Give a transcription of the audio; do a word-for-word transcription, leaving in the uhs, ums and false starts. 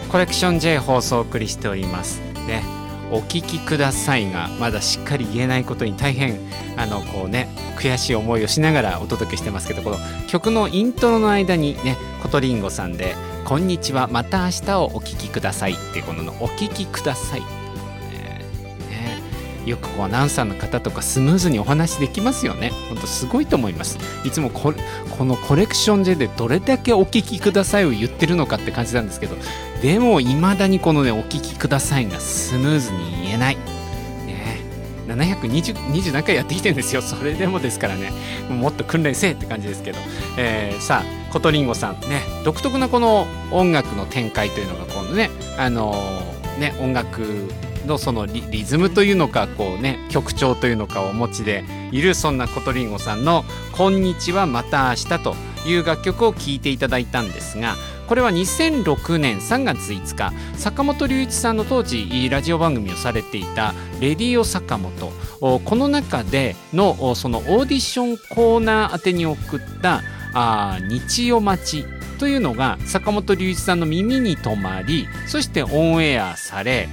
コレクション J 放送をお送りしておりますね。お聞きくださいがまだしっかり言えないことに大変あのこうね悔しい思いをしながらお届けしてますけど、この曲のイントロの間にねコトリンゴさんでこんにちはまた明日をお聞きくださいっていうこのお聞きください、ねね、よくこうアナウンサーの方とかスムーズにお話できますよね。本当すごいと思います。いつもこれこのコレクション J でどれだけお聞きくださいを言ってるのかって感じなんですけど、でもいまだにこのねお聞きくださいがスムーズに言えない、ね、ななひゃくにじゅう、にじゅう何回やってきてるんですよ。それでもですからね、もっと訓練せえって感じですけど、えー、さあコトリンゴさんね、独特なこの音楽の展開というのがこのねあのー、ね音楽のその リ, リズムというのかこうね曲調というのかをお持ちでいる、そんなコトリンゴさんのこんにちはまた明日という楽曲を聴いていただいたんですが、これはにせんろくねんさんがついつか坂本龍一さんの当時ラジオ番組をされていたレディオ坂本、この中でのそのオーディションコーナー宛てに送ったあ日曜待ちというのが坂本龍一さんの耳に留まり、そしてオンエアされ、